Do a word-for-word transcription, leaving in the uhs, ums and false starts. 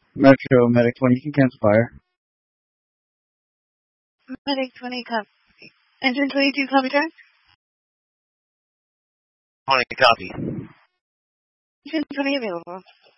Metro, Medic twenty, you can cancel fire. Medic twenty, copy. Engine twenty-two, copy track. twenty, copy. Engine twenty available.